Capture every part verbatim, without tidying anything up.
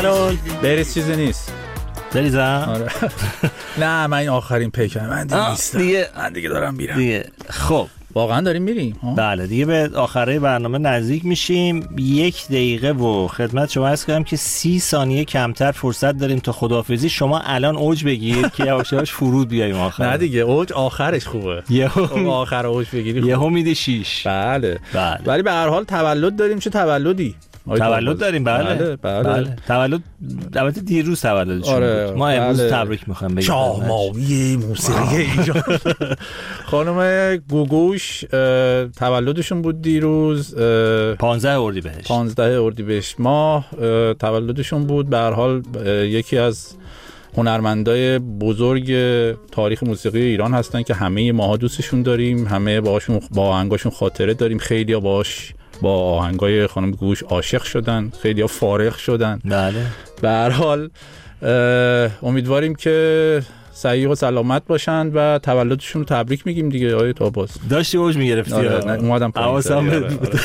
بریز چیزی نیست. بریزم؟ آره. نه من این آخرین پیکم من دیگه نیستم دیگه من دیگه دارم میرم دیگه. خب واقعا داریم میریم؟ بله دیگه به آخره برنامه نزدیک میشیم. یک دقیقه و خدمت شما عرض کنم که سی ثانیه کمتر فرصت داریم تا خداحافظی. شما الان اوج بگیر که یواش یواش فرود بیایم آخر. نه دیگه اوج آخرش خوبه. یهو آخر اوج بگیری یهو میده شیش. بله بله ولی به هر حال تولد داریم. چه تولدی؟ تولد داریم. بله بله, بله. بله. تولد البته دیروز تولدشون آره. بود. ما امروز بله. تبریک میخوام بگیم. شاهماوی موسیقی ایران. خانم گوگوش تولدشون بود دیروز پانزده اردیبهشت. پانزده اردیبهشت ماه تولدشون بود. به هر حال یکی از هنرمندای بزرگ تاریخ موسیقی ایران هستن که همه ماها دوستشون داریم، همه باهاشون با آهنگاشون خاطره داریم، خیلی‌ها باهاش با آهنگای خانم گوش عاشق شدن، خیلی‌ها فارغ شدن. بله به هر حال امیدواریم که صحیح و سلامت باشن و تولدشون رو تبریک میگیم دیگه. آیه تاباس داشتی اوج میگرفتی. آره اومدم پایین.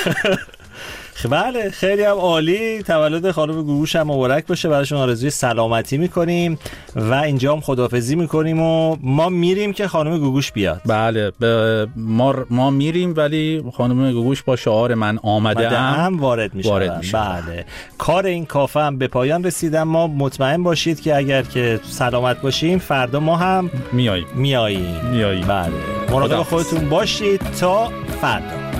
بله خیلی هم عالی. تولد خانم گوگوش هم مبارک باشه. براشون آرزوی سلامتی میکنیم و اینجا هم خداحافظی میکنیم و ما میریم که خانم گوگوش بیاد. بله ما ما میریم ولی خانم گوگوش با شعار من آمده ام وارد میشه. بله کار این کافه هم به پایان رسیدم. ما مطمئن باشید که اگر که سلامت باشیم فردا ما هم میاییم میاییم میاییم. بله مراقب خودتون باشید تا فردا.